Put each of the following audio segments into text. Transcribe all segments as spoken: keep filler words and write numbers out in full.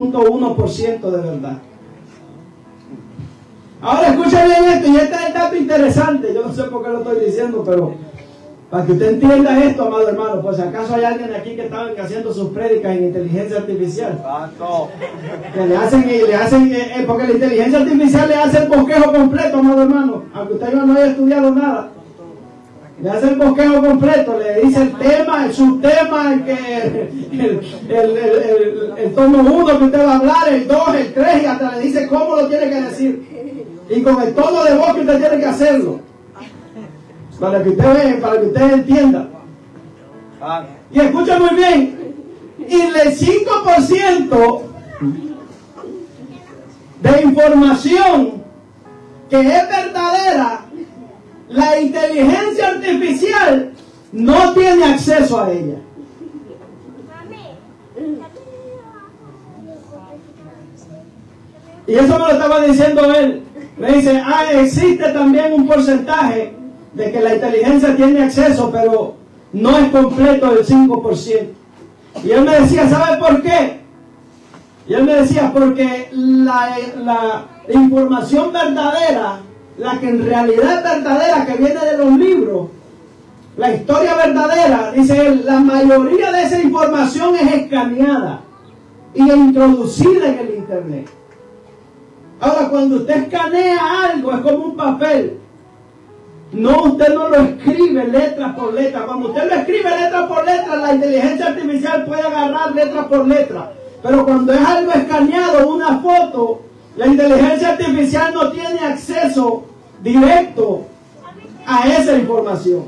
punto uno por ciento de verdad. Ahora escuchen bien esto, y este es el dato interesante. Yo no sé por qué lo estoy diciendo, pero para que usted entienda esto, amado hermano, pues acaso hay alguien aquí que está haciendo sus prédicas en inteligencia artificial. Que le hacen, le hacen eh, porque la inteligencia artificial le hace el bosquejo completo, amado hermano, aunque usted no haya estudiado nada. Le hace el bosquejo completo, le dice el tema, el subtema, el, que, el, el, el, el, el tono uno que usted va a hablar, el dos, el tres, y hasta le dice cómo lo tiene que decir. Y con el tono de voz que usted tiene que hacerlo. Para que usted vea, para que usted entienda. Y escucha muy bien. Y el cinco por ciento de información que es verdadera, la inteligencia artificial no tiene acceso a ella. Y eso me lo estaba diciendo él. Me dice, ah, existe también un porcentaje de que la inteligencia tiene acceso, pero no es completo el cinco por ciento. Y él me decía, ¿sabe por qué? Y él me decía, porque la, la información verdadera, la que en realidad es verdadera, que viene de los libros, la historia verdadera, dice él, la mayoría de esa información es escaneada y introducida en el internet. Ahora, cuando usted escanea algo, es como un papel. No, usted no lo escribe letra por letra. Cuando usted lo escribe letra por letra, la inteligencia artificial puede agarrar letra por letra. Pero cuando es algo escaneado, una foto, la inteligencia artificial no tiene acceso directo a esa información.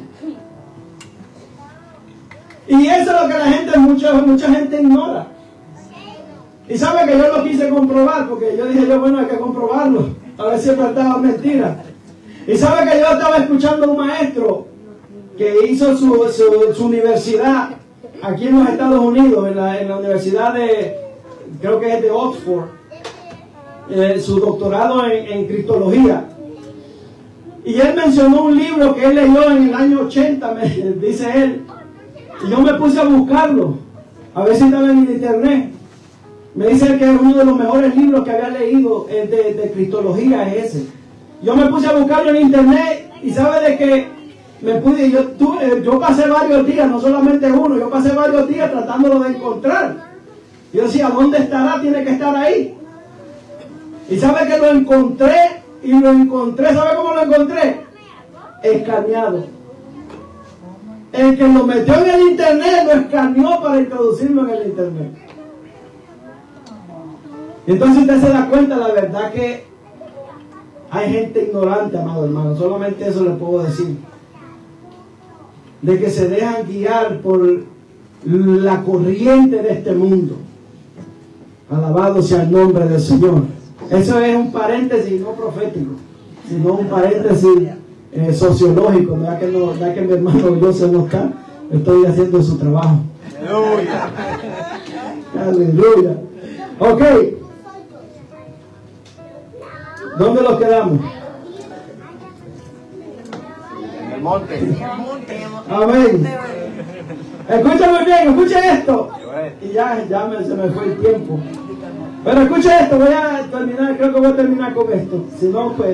Y eso es lo que la gente, mucha, mucha gente ignora. Y sabe que yo lo quise comprobar, porque yo dije, yo bueno, hay que comprobarlo, a ver si es verdad o mentira. Y sabe que yo estaba escuchando a un maestro que hizo su, su, su universidad aquí en los Estados Unidos, en la, en la universidad de, creo que es de Oxford, eh, su doctorado en, en cristología. Y él mencionó un libro que él leyó en el año ochenta, me, dice él, y yo me puse a buscarlo, a ver si estaba en internet. Me dice que es uno de los mejores libros que había leído de, de cristología, es ese. Yo me puse a buscarlo en internet y sabe de que me pude, yo, tuve, yo pasé varios días, no solamente uno, yo pasé varios días tratándolo de encontrar. Yo decía, ¿dónde estará? Tiene que estar ahí. Y sabe que lo encontré y lo encontré, ¿sabe cómo lo encontré? Escaneado. El que lo metió en el internet lo escaneó para introducirlo en el internet. Y entonces usted se da cuenta, la verdad que hay gente ignorante, amado hermano, solamente eso le puedo decir. De que se dejan guiar por la corriente de este mundo. Alabado sea el nombre del Señor. Eso es un paréntesis no profético, sino un paréntesis eh, sociológico. ¿Verdad que, no, ¿verdad que mi hermano José no está? Estoy haciendo su trabajo. Aleluya. Aleluya. Ok. ¿Dónde los quedamos? En el monte. Amén. Escúchame bien, escuche esto. Y ya, ya me, se me fue el tiempo. Pero escuche esto, voy a terminar, creo que voy a terminar con esto. Si no, pues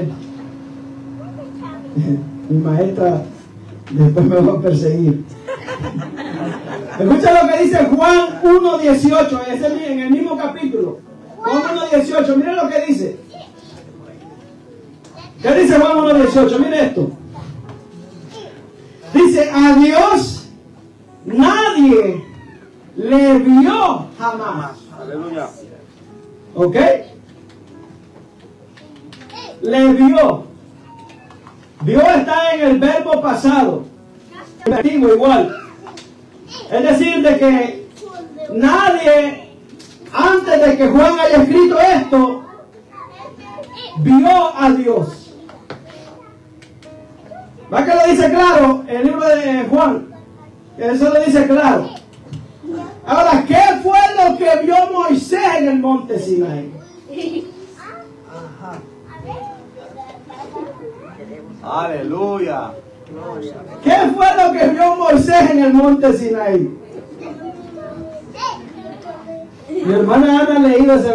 mi maestra después me va a perseguir. Escucha lo que dice Juan uno dieciocho, es en el mismo capítulo. Juan uno dieciocho, miren lo que dice. ¿Qué dice Juan uno dieciocho? Mire esto. Dice, a Dios nadie le vio jamás. Aleluya. ¿Ok? Le vio. Vio está en el verbo pasado. Igual. Es decir, de que nadie, antes de que Juan haya escrito esto, vio a Dios. ¿Va que lo dice claro el libro de Juan? Eso lo dice claro. Ahora, ¿qué fue lo que vio Moisés en el monte Sinaí? Aleluya. ¿Qué fue lo que vio Moisés en el monte Sinaí? Mi hermana Ana ha leído ese